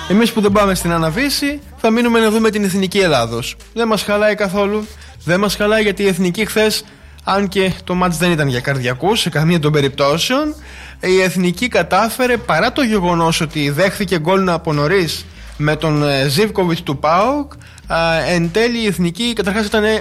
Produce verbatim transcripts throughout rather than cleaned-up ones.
Εμείς που δεν πάμε στην Αναβίση θα μείνουμε να δούμε την Εθνική Ελλάδος. Δεν μας χαλάει καθόλου. Δεν μας χαλάει γιατί η Εθνική χθες, αν και το μάτς δεν ήταν για καρδιακούς σε καμία των περιπτώσεων, η Εθνική κατάφερε, παρά το γεγονός ότι δέχθηκε γκολ από νωρίς με τον Ζίβκοβιτς του ΠΑΟΚ, εν τέλει η Εθνική καταρχάς ήταν ε,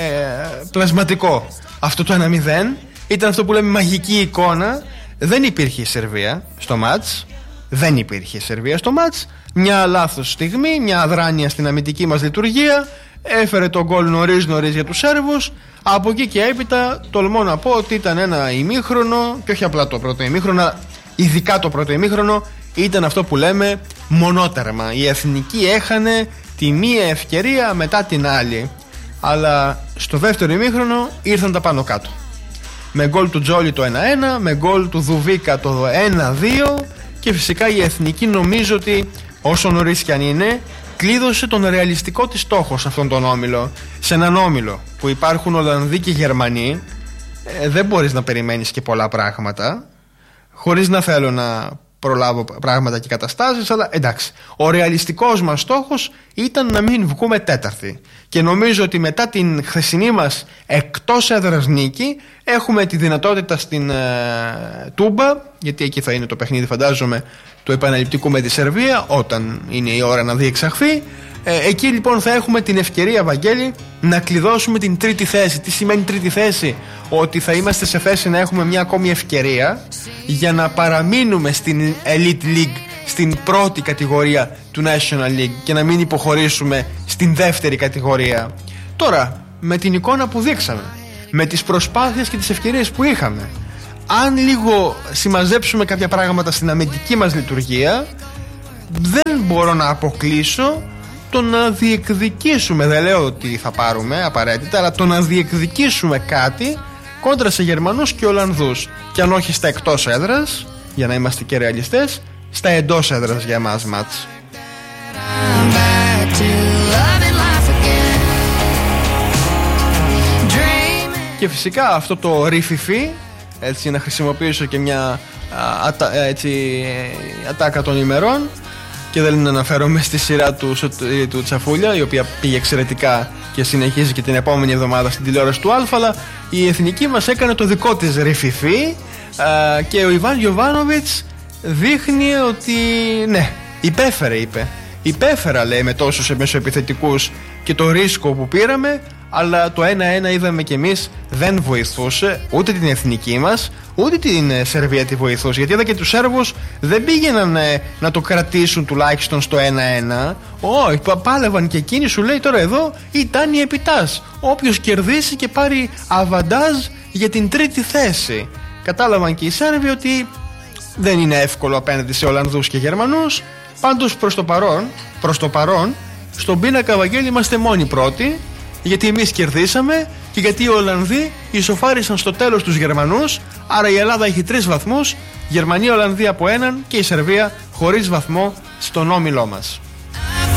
πλασματικό. Αυτό το ένα μηδέν ήταν αυτό που λέμε μαγική εικόνα. Δεν υπήρχε η Σερβία στο μάτς. Δεν υπήρχε η Σερβία στο μάτς. Μια λάθος στιγμή, μια αδράνεια στην αμυντική μας λειτουργία έφερε τον γκολ νωρίς νωρίς για τους Σέρβους. Από εκεί και έπειτα τολμώ να πω ότι ήταν ένα ημίχρονο, και όχι απλά το πρώτο ημίχρονο, ειδικά το πρώτο ημίχρονο ήταν αυτό που λέμε μονότερμα. Η Εθνική έχανε τη μία ευκαιρία μετά την άλλη. Αλλά στο δεύτερο ημίχρονο ήρθαν τα πάνω κάτω. Με γκολ του Τζόλι το ένα ένα, με γκολ του Δουβίκα το ένα δύο, και φυσικά η Εθνική, νομίζω ότι όσο νωρίς κι αν είναι, κλείδωσε τον ρεαλιστικό της στόχο σε αυτόν τον όμιλο. Σε έναν όμιλο που υπάρχουν Ολλανδοί και Γερμανοί, ε, δεν μπορείς να περιμένεις και πολλά πράγματα, χωρίς να θέλω να προλάβω πράγματα και καταστάσεις, αλλά εντάξει, ο ρεαλιστικός μας στόχος ήταν να μην βγούμε τέταρτη. Και νομίζω ότι μετά την χθεσινή μας εκτός έδρας νίκη έχουμε τη δυνατότητα στην ε, Τούμπα, γιατί εκεί θα είναι το παιχνίδι, φαντάζομαι, του επαναληπτικού με τη Σερβία, όταν είναι η ώρα να διεξαχθεί. Ε, εκεί λοιπόν θα έχουμε την ευκαιρία, Βαγγέλη, να κλειδώσουμε την τρίτη θέση. Τι σημαίνει τρίτη θέση? Ότι θα είμαστε σε θέση να έχουμε μια ακόμη ευκαιρία για να παραμείνουμε στην Elite League, στην πρώτη κατηγορία του National League, και να μην υποχωρήσουμε στην δεύτερη κατηγορία. Τώρα, με την εικόνα που δείξαμε, με τις προσπάθειες και τις ευκαιρίες που είχαμε, αν λίγο συμμαζέψουμε κάποια πράγματα στην αμυντική μας λειτουργία, δεν μπορώ να αποκλείσω το να διεκδικήσουμε, δεν λέω ότι θα πάρουμε απαραίτητα, αλλά το να διεκδικήσουμε κάτι κόντρα σε Γερμανούς και Ολλανδούς. Και αν όχι στα εκτός έδρας, για να είμαστε και ρεαλιστές, στα εντός έδρας για εμάς μάτς. Και φυσικά αυτό το ριφιφί, έτσι να χρησιμοποιήσω και μια α, ατα, έτσι, ατάκα των ημερών, και δεν αναφέρομαι στη σειρά του, του Τσαφούλια, η οποία πήγε εξαιρετικά και συνεχίζει και την επόμενη εβδομάδα στην τηλεόραση του Α, αλλά η Εθνική μας έκανε το δικό της ριφιφί, και ο Ιβάν Γιοβάνοβιτς δείχνει ότι ναι, υπέφερε, είπε. Υπέφερα, λέει, με τόσους μεσοεπιθετικούς και το ρίσκο που πήραμε, αλλά το ένα ένα είδαμε κι εμείς δεν βοηθούσε ούτε την Εθνική μας, ούτε την Σερβία τη βοηθούσε. Γιατί είδα και τους Σέρβους δεν πήγαιναν ε, να το κρατήσουν τουλάχιστον στο ένα ένα. Όχι, πάλευαν και εκείνοι, σου λέει τώρα εδώ ήταν η επιτάς. Όποιος κερδίσει και πάρει αβαντάζ για την τρίτη θέση. Κατάλαβαν και οι Σέρβοι ότι δεν είναι εύκολο απέναντι σε Ολλανδούς και Γερμανούς. Πάντως προς το παρόν, προς το παρόν, στον πίνακα, Βαγγέλη, είμαστε μόνοι πρώτοι, γιατί εμείς κερδίσαμε και γιατί οι Ολλανδοί ισοφάρισαν στο τέλος τους Γερμανούς. Άρα η Ελλάδα έχει τρεις βαθμούς, Γερμανία, Ολλανδία από έναν και η Σερβία χωρίς βαθμό στον όμιλό μας.